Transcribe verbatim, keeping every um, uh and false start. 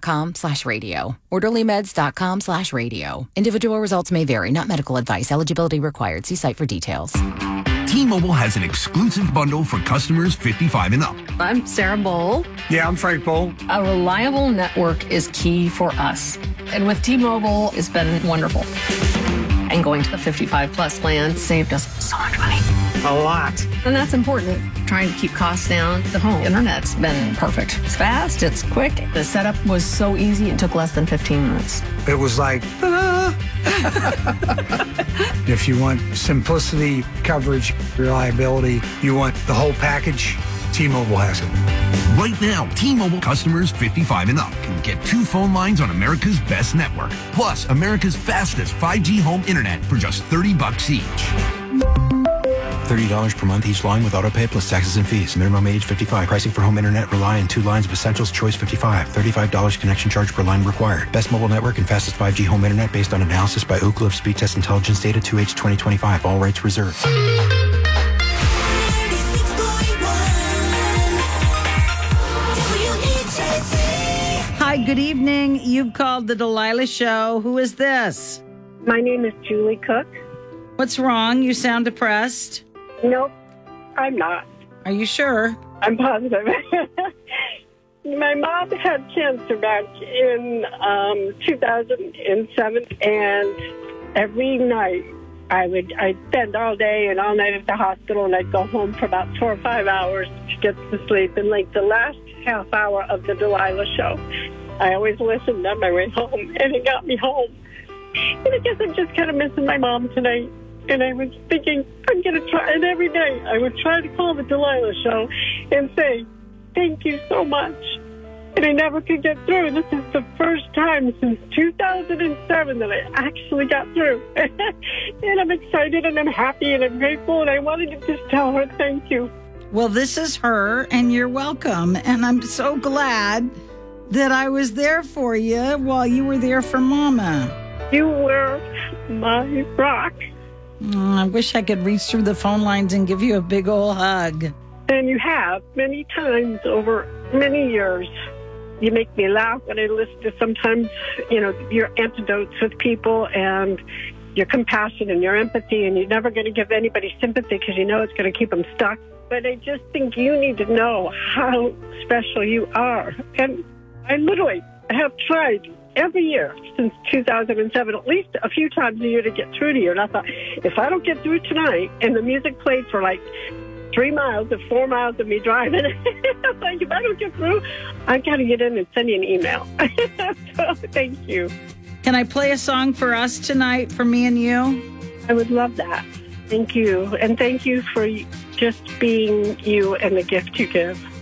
com slash radio. OrderlyMeds.com slash radio. Individual results may vary, not medical advice. Eligibility required. See site for details. T-Mobile has an exclusive bundle for customers fifty-five and up. I'm Sarah Bowl. Yeah, I'm Frank Bowl. A reliable network is key for us. And with T-Mobile, it's been wonderful. And going to the fifty-five plus plan saved us so much money. A lot. And that's important. Trying to keep costs down. The home internet's been perfect. It's fast, it's quick. The setup was so easy, it took less than fifteen minutes. It was like, ah. If you want simplicity, coverage, reliability, you want the whole package, T-Mobile has it. Right now, T-Mobile customers fifty-five and up can get two phone lines on America's best network, plus America's fastest five G home internet for just thirty bucks each. thirty dollars per month each line with autopay plus taxes and fees. Minimum age fifty-five. Pricing for home internet rely on two lines of Essentials Choice fifty-five. thirty-five dollars connection charge per line required. Best mobile network and fastest five G home internet based on analysis by Ookla of Speed Test Intelligence Data two H twenty twenty-five. All rights reserved. Hi, good evening. You've called the Delilah Show. Who is this? My name is Julie Cook. What's wrong? You sound depressed. Nope, I'm not. Are you sure? I'm positive. My mom had cancer back in um, two thousand seven, and every night I would I'd spend all day and all night at the hospital, and I'd go home for about four or five hours to get to sleep. And like the last half hour of the Delilah Show, I always listened on my way home, and it got me home. And I guess I'm just kind of missing my mom tonight. And I was thinking, I'm going to try, and every day I would try to call the Delilah Show and say, thank you so much. And I never could get through. This is the first time since two thousand seven that I actually got through. And I'm excited, and I'm happy, and I'm grateful, and I wanted to just tell her thank you. Well, this is her, and you're welcome. And I'm so glad that I was there for you while you were there for Mama. You were my rock. Oh, I wish I could reach through the phone lines and give you a big old hug. And you have many times over many years. You make me laugh when I listen to sometimes, you know, your antidotes with people and your compassion and your empathy. And you're never going to give anybody sympathy because you know it's going to keep them stuck. But I just think you need to know how special you are. And I literally have tried every year since two thousand seven, at least a few times a year to get through to you. And I thought, if I don't get through tonight, and the music played for like three miles or four miles of me driving, I'm like, if I don't get through, I got to get in and send you an email. So thank you. Can I play a song for us tonight, for me and you? I would love that. Thank you. And thank you for just being you and the gift you give.